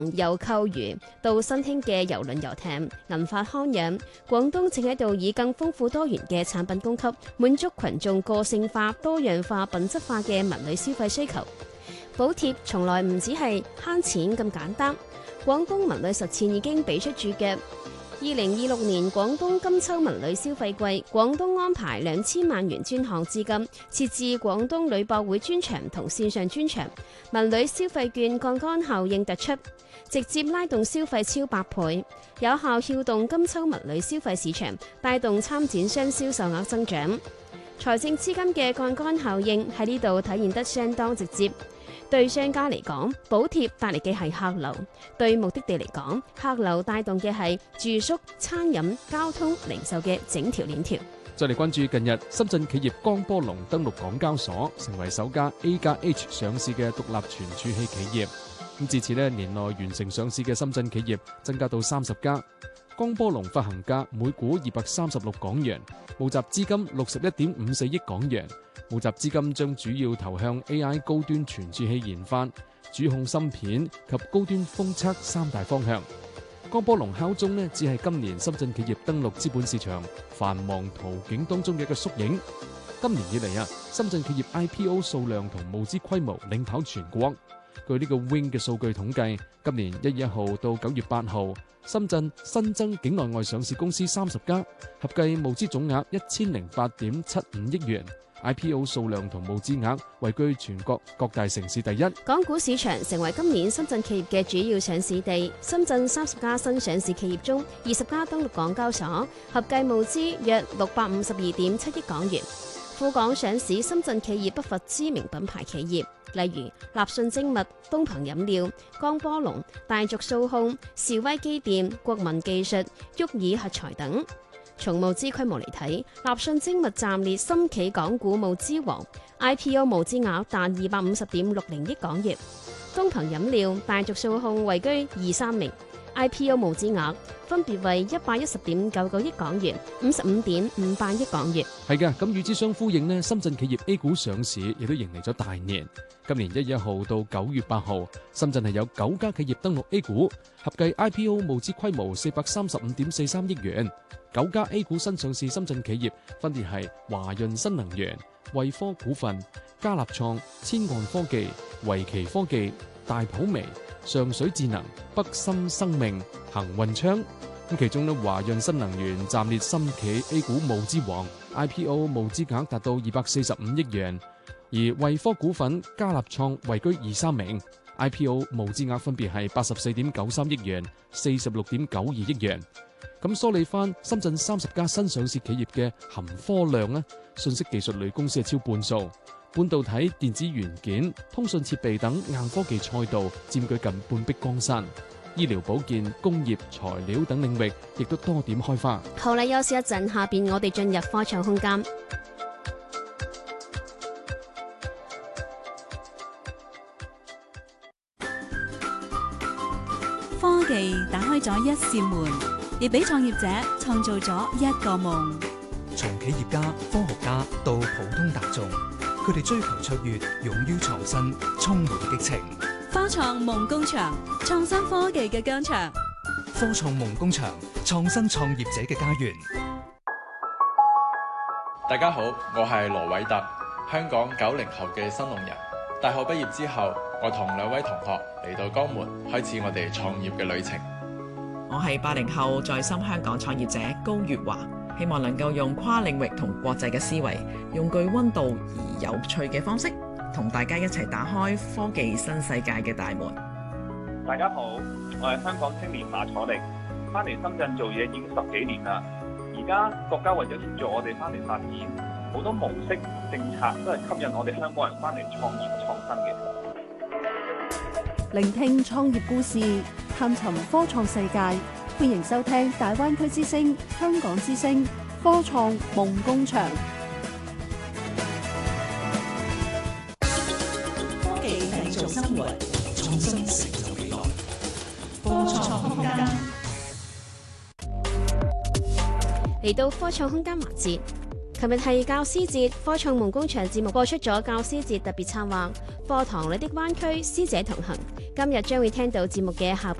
由購魚到新興嘅郵輪遊艇，銀髮康養，廣東正喺度以更豐富多元嘅產品供給，滿足群眾個性化、多樣化、品質化嘅文旅消費需求。補貼從來唔只係慳錢咁簡單，廣東文旅實踐已經俾出注腳。2026年廣東金秋文旅消費季，廣東安排2000萬元專項資金，設置廣東旅博會專場同線上專場，文旅消費券槓桿效應突出，直接拉動消費超8倍，有效撬動金秋文旅消費市場，帶動參展商銷售額增長。財政資金嘅槓桿效應喺呢度體現得相當直接。對商家嚟講，補貼帶嚟嘅係客流；對目的地嚟講，客流帶動嘅係住宿、餐飲、交通、零售嘅整條鏈條。 再嚟關注近日深圳企業江波龍登陸港交所，成為首家 A+H 上市嘅獨立存儲器企業。咁至此年內完成上市嘅深圳企業增加到30家。江波龍發行價每股236港元，募集資金61.54億港元。募集資金將主要投向 AI 高端存儲器研發、主控芯片及高端封測3大方向。江波龍敲鐘只係今年深圳企業登陸資本市場繁忙途徑當中嘅一個縮影。今年以嚟深圳企業 IPO 數量同募資規模領跑全國。據呢個 Wing 嘅數據統計，今年1月1號到9月8號，深圳新增境內外上市公司30家，合計募資總額1008.75億元。IPO 數量同募資額位居全國各大城市第一。 港股市場成為今年深圳企業嘅主要上市地。深圳30家新上市企業中，20家登陸港交所，合計募資約652.7億港元。赴港上市深圳企業不乏知名品牌企業，例如立訊精密、東鵬飲料、江波龍、大族數控、兆威機電、國民技術、沃爾核材等。從募資規模嚟睇，立訊精密暫列深企港股募資王 ，IPO 募資額達250.60億港元。東鵬飲料、大族數控位居2、3名 ，IPO 募資額分別為110.99億港元、55.58億港元。 係嘅，咁與之相呼應深圳企業 A 股上市亦都迎嚟咗大年。今年1月1號到9月8號，深圳係有9家企業登陸 A 股，合計 IPO 募資規模435.43億元。9家 A 股新上市深圳企業分別係華潤新能源、惠科股份、嘉立創、千岸科技、維奇科技、大普微、上水智能、北森生命、恒運昌。咁其中華潤新能源暫列深企 A 股募資王 ，IPO 募資額達到245億元，而惠科股份、嘉立創位居2、3名。IPO 募資額分別係84.93億元、46.92億元。咁梳理翻深圳30家新上市企業嘅含科量信息技術類公司係超半數，半導體、電子元件、通訊設備等硬科技賽道佔據近半壁江山，醫療保健、工業、材料等領域亦都多點開花。 好啦，休息一陣，下邊我哋進入科創空間。 科技打開咗一扇門，亦俾創業者創造咗一個夢。 從企業家、科學家到普通大眾，佢哋追求卓越，勇於創新，充滿激情。 科創夢工場，創新科技嘅疆場。 科創夢工場，創新創業者嘅家園。 大家好，我係羅偉特，香港90後嘅新農人。大學畢業之後，我同2位同學嚟到江門，開始我哋創業嘅旅程。 我係80後在深香港創業者高月華，希望能夠用跨領域同國際嘅思維，用具溫度而有趣嘅方式，同大家一齊打開科技新世界嘅大門。 大家好，我係香港青年馬楚力，翻嚟深圳做嘢已經10幾年啦。而家國家為咗協助我哋翻嚟發展，好多模式政策都係吸引我哋香港人翻嚟創業創新嘅。 聆聽創業故事，探尋科創世界，歡迎收聽大灣區之聲、香港之聲科創夢工場。 科技製造生活， 創新成就未來。 科創空間。 嚟到科創空間環節，琴日係教師節，科創夢工場節目播出咗教師節特別策劃課堂裏的灣區師姐同行， 今日將會聽到節目嘅下半